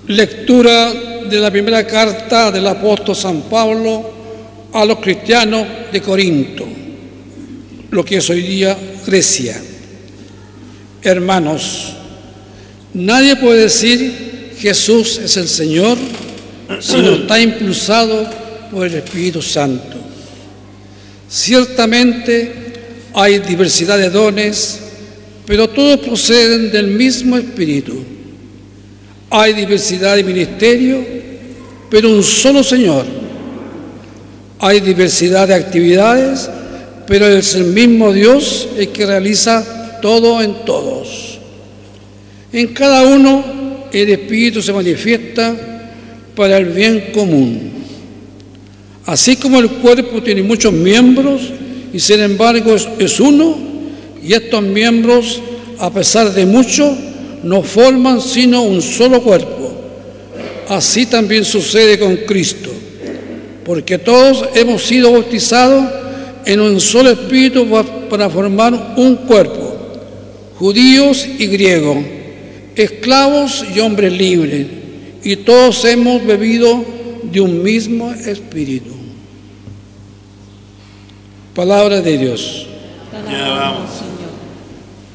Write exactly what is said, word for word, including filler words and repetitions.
Lectura de la primera carta del apóstol San Pablo a los cristianos de Corinto, lo que es hoy día Grecia. Hermanos, nadie puede decir Jesús es el Señor si no está impulsado por el Espíritu Santo. Ciertamente hay diversidad de dones, pero todos proceden del mismo Espíritu. Hay diversidad de ministerio, pero un solo Señor. Hay diversidad de actividades, pero es el mismo Dios el que realiza todo en todos. En cada uno el Espíritu se manifiesta para el bien común. Así como el cuerpo tiene muchos miembros y sin embargo es, es uno, y estos miembros, a pesar de mucho, no forman sino un solo cuerpo. Así también sucede con Cristo, porque todos hemos sido bautizados en un solo espíritu para formar un cuerpo, judíos y griegos, esclavos y hombres libres, y todos hemos bebido de un mismo espíritu. Palabra de Dios. Te alabamos, Señor.